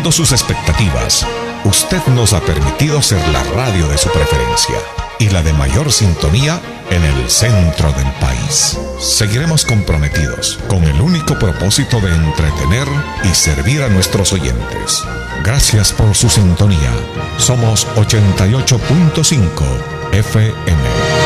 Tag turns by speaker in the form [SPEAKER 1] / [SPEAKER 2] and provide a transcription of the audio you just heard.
[SPEAKER 1] Superando sus expectativas, usted nos ha permitido ser la radio de su preferencia y la de mayor sintonía en el centro del país. Seguiremos comprometidos con el único propósito de entretener y servir a nuestros oyentes. Gracias por su sintonía. Somos 88.5 FM.